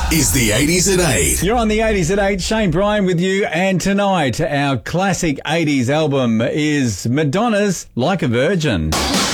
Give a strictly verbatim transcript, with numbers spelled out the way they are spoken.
is the eighties at eight. You're on the eighties at eight. Shane Bryan with you. And tonight, our classic eighties album is Madonna's Like a Virgin.